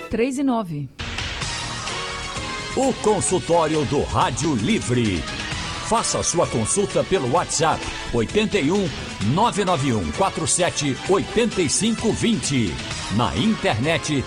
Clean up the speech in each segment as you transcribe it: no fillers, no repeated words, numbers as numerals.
3:09. O consultório do Rádio Livre. Faça sua consulta pelo WhatsApp 81 991 47 8520. Na internet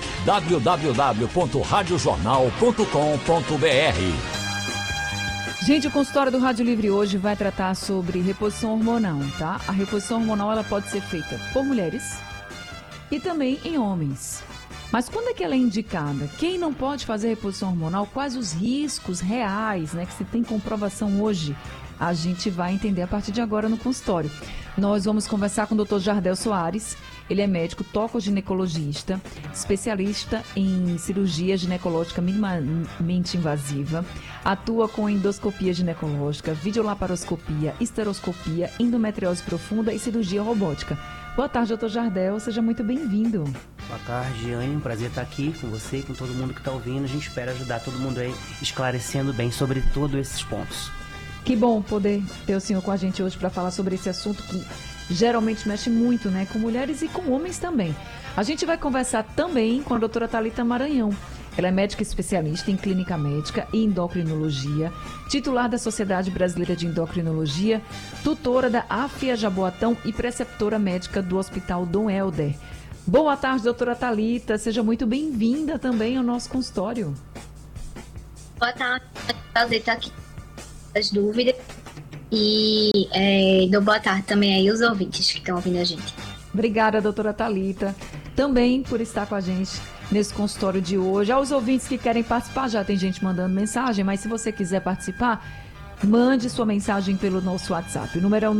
www.radiojornal.com.br. Gente, o consultório do Rádio Livre hoje vai tratar sobre reposição hormonal, tá? A reposição hormonal ela pode ser feita por mulheres e também em homens. Mas quando é que ela é indicada? Quem não pode fazer reposição hormonal? Quais os riscos reais, né, que se tem comprovação hoje? A gente vai entender a partir de agora no consultório. Nós vamos conversar com o Dr. Jardel Soares. Ele é médico tocoginecologista, especialista em cirurgia ginecológica minimamente invasiva, atua com endoscopia ginecológica, videolaparoscopia, esteroscopia, endometriose profunda e cirurgia robótica. Boa tarde, doutor Jardel. Seja muito bem-vindo. Boa tarde, Anne. Um prazer estar aqui com você e com todo mundo que está ouvindo. A gente espera ajudar todo mundo aí, esclarecendo bem sobre todos esses pontos. Que bom poder ter o senhor com a gente hoje para falar sobre esse assunto que geralmente mexe muito, né, com mulheres e com homens também. A gente vai conversar também com a doutora Thalita Maranhão. Ela é médica especialista em clínica médica e endocrinologia, titular da Sociedade Brasileira de Endocrinologia, tutora da AFIA Jaboatão e preceptora médica do Hospital Dom Helder. Boa tarde, doutora Thalita. Seja muito bem-vinda também ao nosso consultório. Boa tarde. Prazer estar aqui. As dúvidas. E dou boa tarde também aí aos ouvintes que estão ouvindo a gente. Obrigada, doutora Thalita, também por estar com a gente nesse consultório de hoje. Aos ouvintes que querem participar, já tem gente mandando mensagem, mas se você quiser participar, mande sua mensagem pelo nosso WhatsApp. O número é o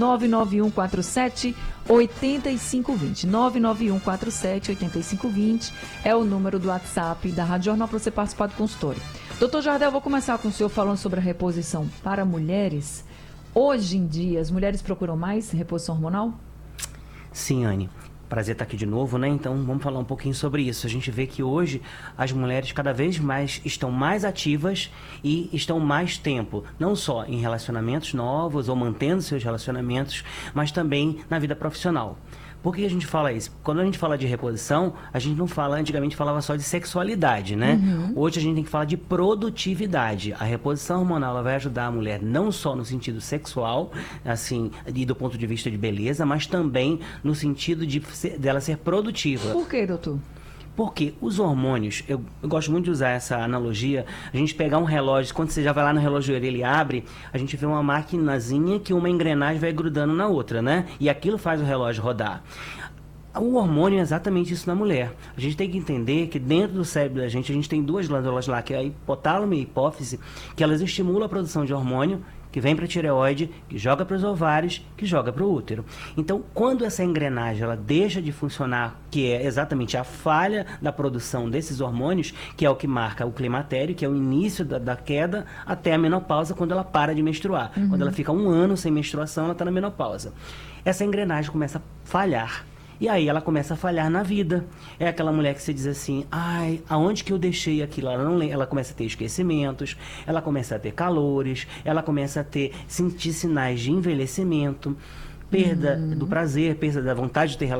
99147-8520. 99147-8520 é o número do WhatsApp da Rádio Jornal para você participar do consultório. Doutor Jardel, eu vou começar com o senhor falando sobre a reposição para mulheres. Hoje em dia, as mulheres procuram mais reposição hormonal? Sim, Anne. Prazer estar aqui de novo, né? Então vamos falar um pouquinho sobre isso. A gente vê que hoje as mulheres cada vez mais estão mais ativas e estão mais tempo, não só em relacionamentos novos ou mantendo seus relacionamentos, mas também na vida profissional. Por que a gente fala isso? Quando a gente fala de reposição, a gente não fala, antigamente falava só de sexualidade, né? Hoje a gente tem que falar de produtividade. A reposição hormonal ela vai ajudar a mulher não só no sentido sexual, assim, e do ponto de vista de beleza, mas também no sentido dela ser produtiva. Por quê, doutor? Porque os hormônios, eu gosto muito de usar essa analogia, a gente pegar um relógio, quando você já vai lá no relojoeiro e ele abre, a gente vê uma maquinazinha que uma engrenagem vai grudando na outra, né? E aquilo faz o relógio rodar. O hormônio é exatamente isso na mulher. A gente tem que entender que dentro do cérebro da gente, a gente tem duas glândulas lá, que é a hipotálamo e a hipófise, que elas estimulam a produção de hormônio, que vem para a tireoide, que joga para os ovários, que joga para o útero. Então, quando essa engrenagem ela deixa de funcionar, que é exatamente a falha da produção desses hormônios, que é o que marca o climatério, que é o início da queda até a menopausa, quando ela para de menstruar. Quando ela fica 1 ano sem menstruação, ela está na menopausa. Essa engrenagem começa a falhar. E aí ela começa a falhar na vida. É aquela mulher que você diz assim, ai, aonde que eu deixei aquilo? Ela começa a ter esquecimentos, ela começa a ter calores, ela começa a sentir sinais de envelhecimento, perda do prazer, perda da vontade de ter